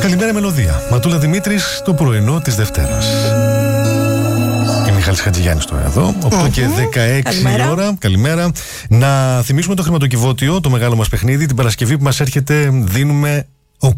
Καλημέρα Μελωδία. Ματούλα Δημήτρης, το πρωινό της Δευτέρας. Και Μιχάλης Χατζηγιάννης τώρα εδώ, 8 και 16 Καλημέρα. ώρα. Καλημέρα. Να θυμίσουμε το χρηματοκιβώτιο, το μεγάλο μας παιχνίδι. Την Παρασκευή που μας έρχεται δίνουμε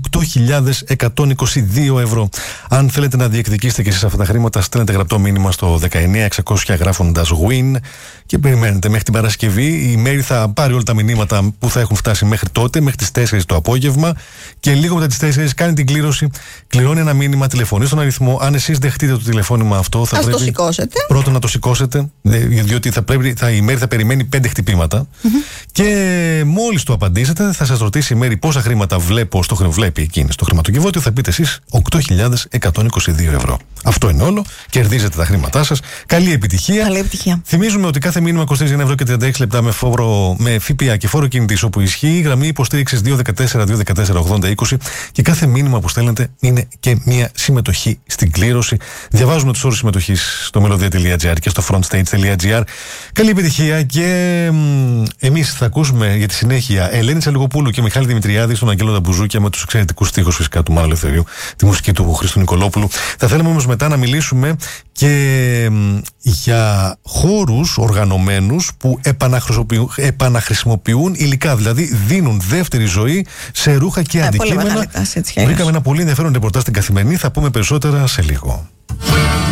8.122 ευρώ. Αν θέλετε να διεκδικήσετε και εσείς αυτά τα χρήματα, στέλνετε γραπτό μήνυμα στο 19600 γράφοντας win και περιμένετε μέχρι την Παρασκευή. Η Μέρη θα πάρει όλα τα μηνύματα που θα έχουν φτάσει μέχρι τότε, μέχρι τις 4 το απόγευμα, και λίγο μετά τις 4 κάνει την κλήρωση, κληρώνει ένα μήνυμα, τηλεφωνεί στον αριθμό. Αν εσείς δεχτείτε το τηλεφώνημα αυτό, θα πρέπει το σηκώσετε. πρώτον να το σηκώσετε, διότι η Μέρη θα περιμένει 5 χτυπήματα. Και μόλις το απαντήσετε, θα σας ρωτήσει η Μέρη πόσα χρήματα βλέπει εκείνη στο χρηματοκιβώτιο. Θα πείτε εσείς 8.122 ευρώ. Αυτό είναι όλο. Κερδίζετε τα χρήματά σας. Καλή επιτυχία. Καλή επιτυχία. Θυμίζουμε ότι κάθε μήνυμα κοστίζει 1 ευρώ και 36 λεπτά με ΦΠΑ και φόρο κινητής όπου ισχύει. Η γραμμή υποστήριξης 214-214-80-20 και κάθε μήνυμα που στέλνετε είναι και μια συμμετοχή στην κλήρωση. Διαβάζουμε τους όρους συμμετοχής στο melodia.gr και στο frontstage.gr. Καλή επιτυχία και εμείς θα ακούσουμε για τη συνέχεια Ελένη Τσαλιγοπούλου και Μιχάλη Δημητριάδη στον Αγγέλο Ταμπουζούκια με τους εξαιρετικούς στίχους φυσικά του Μάνου Ελευθερίου, τη μουσική του Χριστού Νικολόπουλου. Θα θέλαμε όμως μετά να μιλήσουμε και για χώρους οργανωμένους που επαναχρησιμοποιούν υλικά, δηλαδή δίνουν δεύτερη ζωή σε ρούχα και αντικείμενα. Πολύ μεγάλη τάση, έτσι. Βρήκαμε ένα πολύ ενδιαφέρον ρεπορτάζ στην Καθημερινή, θα πούμε περισσότερα σε λίγο.